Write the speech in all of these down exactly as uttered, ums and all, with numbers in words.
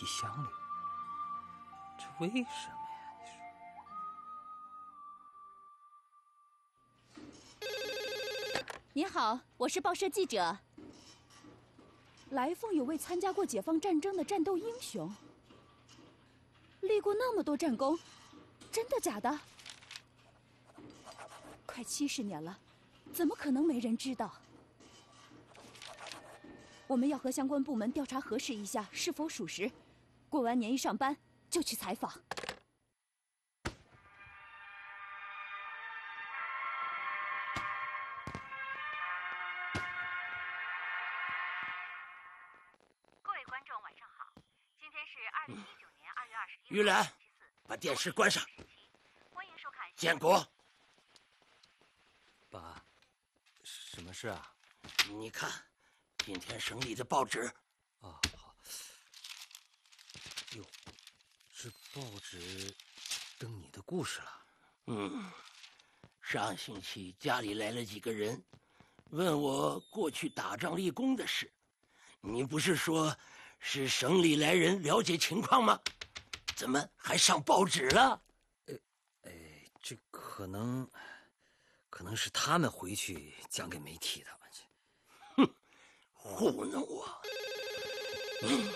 皮箱里，这为什么呀？ 你说。您好，我是报社记者。来凤有位参加过解放战争的战斗英雄，立过那么多战功，真的假的？快七十年了，怎么可能没人知道？我们要和相关部门调查核实一下是否属实。过完年一上班就去采访。 各位观众晚上好，今天是二零一九年二月二十一玉兰，把电视关上。 欢迎收看。 建国， 爸，什么事啊？ 你看，今天省里的报纸。 啊，好。哟，这报纸登你的故事了。 嗯，上星期家里来了几个人，问我过去打仗立功的事。你不是说是省里来人了解情况吗？怎么还上报纸了？ 呃，哎，这可能，可能是他们回去讲给媒体的。 哼，糊弄我！嗯，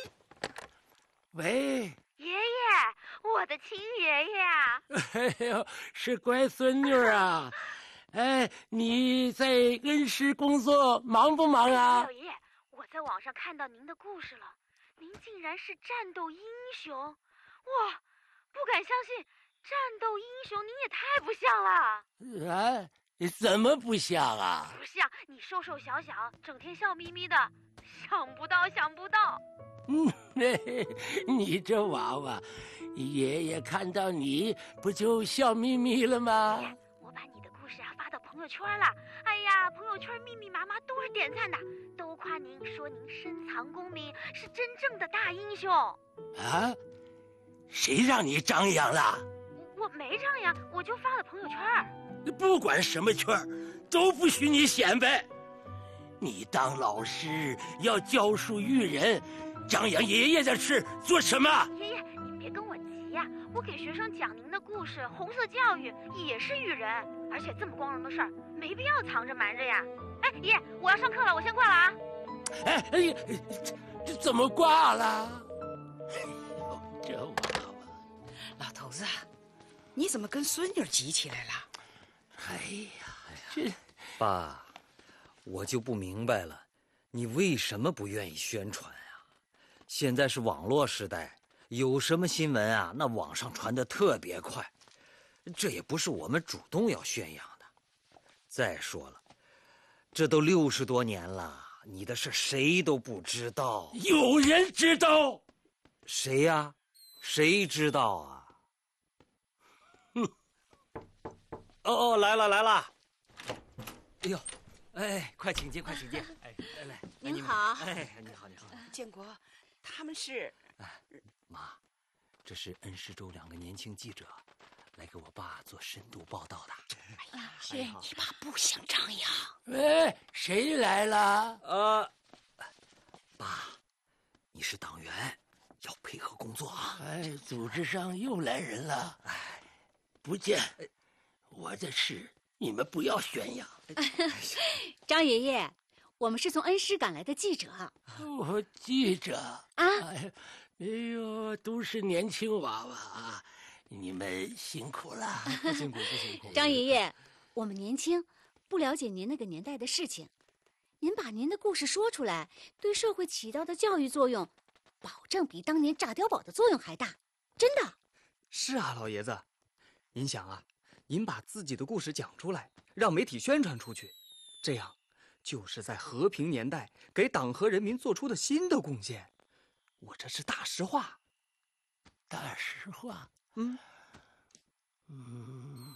喂， 爷爷，我的亲爷爷啊！ 哎呦，是乖孙女啊！哎，你在恩施工作忙不忙啊？ 老爷爷，我在网上看到您的故事了，您竟然是战斗英雄！哇，不敢相信，战斗英雄您也太不像了。 啊，怎么不像啊？ 不像，你瘦瘦小小，整天笑眯眯的，想不到，想不到。 嗯，嘿，你这娃娃，爷爷看到你不就笑眯眯了吗？ 我把你的故事啊发到朋友圈了，哎呀，朋友圈密密麻麻都是点赞的，都夸您，说您深藏功名，是真正的大英雄。 啊？谁让你张扬了？ 我没张扬，我就发了朋友圈。 不管什么圈，都不许你显摆。你当老师要教书育人，张扬爷爷的事做什么？ 爷爷，您别跟我急呀、啊，我给学生讲您的故事，红色教育也是育人，而且这么光荣的事儿，没必要藏着瞒着呀。哎，爷，我要上课了，我先挂了啊。 哎哎，这这怎么挂了？哎呦，这娃娃！ 老头子，你怎么跟孙女急起来了？ 哎呀，这爸，我就不明白了，你为什么不愿意宣传啊？现在是网络时代，有什么新闻啊，那网上传得特别快，这也不是我们主动要宣扬的。再说了，这都六十多年了，你的事谁都不知道。 有人知道？ 谁呀？谁知道啊？哦哦，来了来了！哎呦，哎，快请进，快请进！哎，来来， 您好。 哎，你好，你好。 建国，他们是…… 哎，妈，这是恩施州两个年轻记者，来给我爸做深度报道的。 哎呀，是你爸不想张扬。 喂，谁来了？ 呃，爸，你是党员，要配合工作啊。 哎，组织上又来人了。哎，不见。我的事你们不要宣扬。 张爷爷，我们是从恩施赶来的记者。 我记者啊， 哎，哎呦，都是年轻娃娃啊，你们辛苦了。 不辛苦不辛苦。 张爷爷，我们年轻，不了解您那个年代的事情，您把您的故事说出来，对社会起到的教育作用，保证比当年炸碉堡的作用还大，真的。 是啊，老爷子，您想啊，您把自己的故事讲出来，让媒体宣传出去，这样就是在和平年代给党和人民做出的新的贡献。我这是大实话。 大实话？ 嗯嗯，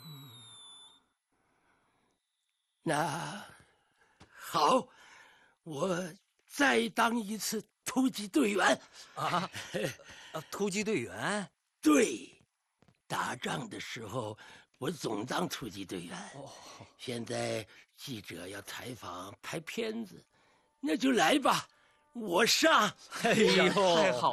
那好，我再当一次突击队员。 啊，啊，突击队员？ 对，打仗的时候我总当突击队员。 哦， 现在记者要采访拍片子，那就来吧，我上。 哎呀，太好了。